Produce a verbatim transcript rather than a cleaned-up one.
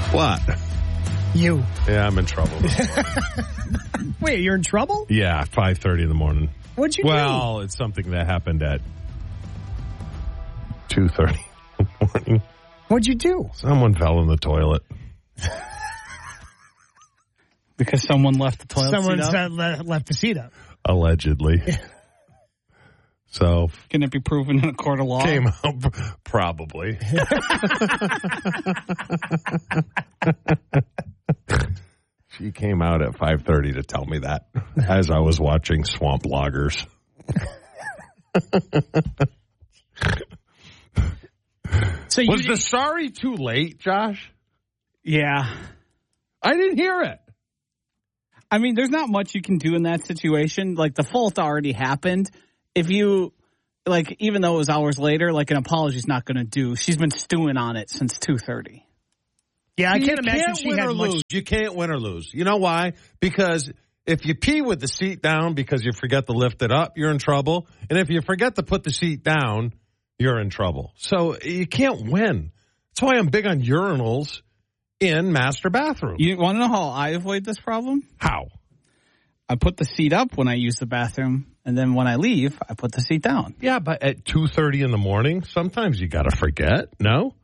What? You. Yeah, I'm in trouble. Wait, you're in trouble? Yeah, five thirty in the morning. What'd you well, do? Well, it's something that happened at two thirty in the morning. What'd you do? Someone fell in the toilet. Because someone left the toilet Someone seat up? le- left the seat up. Allegedly. So. Can it be proven in a court of law? Came out, probably. She came out at five thirty to tell me that as I was watching Swamp Loggers. So you was the sorry too late, Josh? Yeah. I didn't hear it. I mean, there's not much you can do in that situation. Like, the fault already happened. If you, like, even though it was hours later, like, an apology's not going to do. She's been stewing on it since two thirty. Yeah, I can't you imagine can't she win had or much. lose. You can't win or lose. You know why? Because if you pee with the seat down because you forget to lift it up, you're in trouble. And if you forget to put the seat down, you're in trouble. So you can't win. That's why I'm big on urinals in master bathrooms. You want to know how I avoid this problem? How? I put the seat up when I use the bathroom, and then when I leave, I put the seat down. Yeah, but at two thirty in the morning, sometimes you got to forget, no?